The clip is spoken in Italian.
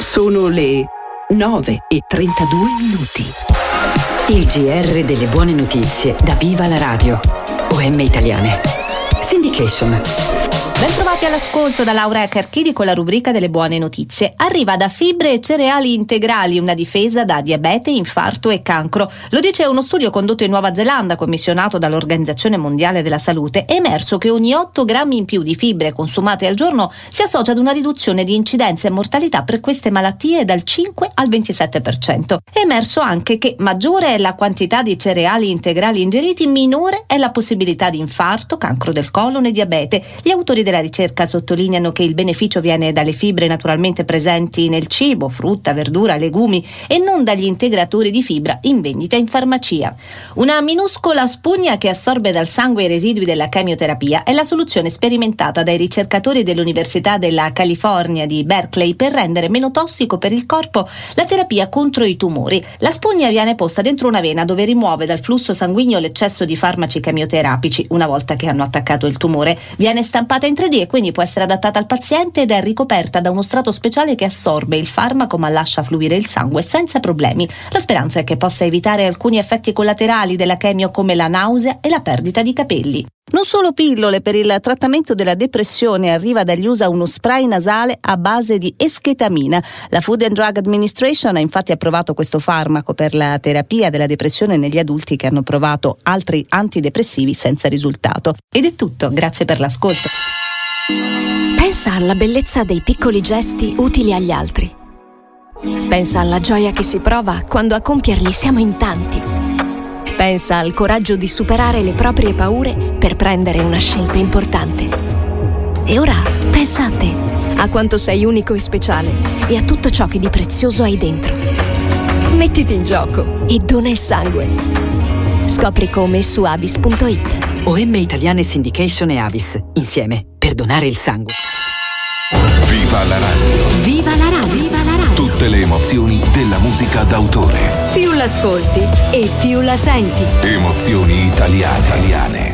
Sono le 9:32. Il GR delle buone notizie da Viva la Radio. OM Italiane. Syndication. Bentrovati all'ascolto da Laura Carchidi con la rubrica delle buone notizie. Arriva da fibre e cereali integrali una difesa da diabete, infarto e cancro. Lo dice uno studio condotto in Nuova Zelanda, commissionato dall'Organizzazione Mondiale della Salute. È emerso che ogni 8 grammi in più di fibre consumate al giorno si associa ad una riduzione di incidenza e mortalità per queste malattie dal 5 al 27%. È emerso anche che maggiore è la quantità di cereali integrali ingeriti, minore è la possibilità di infarto, cancro del colon e diabete. Gli autori della ricerca sottolineano che il beneficio viene dalle fibre naturalmente presenti nel cibo, frutta, verdura, legumi, e non dagli integratori di fibra in vendita in farmacia. Una minuscola spugna che assorbe dal sangue i residui della chemioterapia è la soluzione sperimentata dai ricercatori dell'Università della California di Berkeley per rendere meno tossico per il corpo la terapia contro i tumori. La spugna viene posta dentro una vena dove rimuove dal flusso sanguigno l'eccesso di farmaci chemioterapici. Una volta che hanno attaccato il tumore, viene stampata in 3D e quindi può essere adattata al paziente ed è ricoperta da uno strato speciale che assorbe il farmaco ma lascia fluire il sangue senza problemi. La speranza è che possa evitare alcuni effetti collaterali della chemio come la nausea e la perdita di capelli. Non solo pillole per il trattamento della depressione, arriva dagli USA uno spray nasale a base di esketamina. La Food and Drug Administration ha infatti approvato questo farmaco per la terapia della depressione negli adulti che hanno provato altri antidepressivi senza risultato. Ed è tutto, grazie per l'ascolto. Pensa alla bellezza dei piccoli gesti utili agli altri. Pensa alla gioia che si prova quando a compierli siamo in tanti. Pensa al coraggio di superare le proprie paure per prendere una scelta importante. E ora pensa a te, a quanto sei unico e speciale e a tutto ciò che di prezioso hai dentro. Mettiti in gioco e dona il sangue. Scopri come su avis.it. OM Italiane Syndication e Avis. Insieme per donare il sangue. Viva la radio! Viva la radio! Viva la radio! Tutte le emozioni della musica d'autore. Più l'ascolti e più la senti. Emozioni italiane.